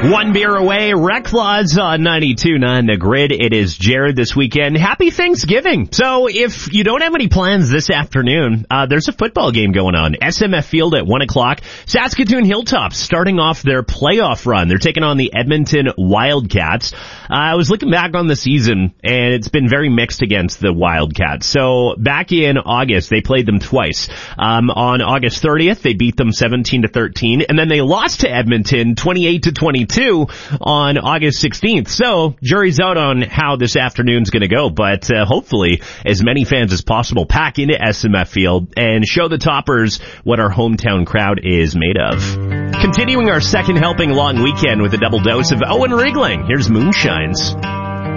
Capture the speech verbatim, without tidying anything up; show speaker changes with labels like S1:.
S1: One beer away, Rec Claws on ninety-two point nine The Grid. It is Jared this weekend. Happy Thanksgiving. So if you don't have any plans this afternoon, uh, there's a football game going on. S M F Field at one o'clock. Saskatoon Hilltops starting off their playoff run. They're taking on the Edmonton Wildcats. Uh, I was looking back on the season, and it's been very mixed against the Wildcats. So back in August, they played them twice. Um, on August thirtieth, they beat them seventeen to thirteen, and then they lost to Edmonton twenty-eight to twenty-two on August sixteenth. So, jury's out on how this afternoon's going to go, but uh, hopefully as many fans as possible pack into S M F Field and show the Toppers what our hometown crowd is made of. Continuing our second helping long weekend with a double dose of Owen Riegling. Here's Moonshines.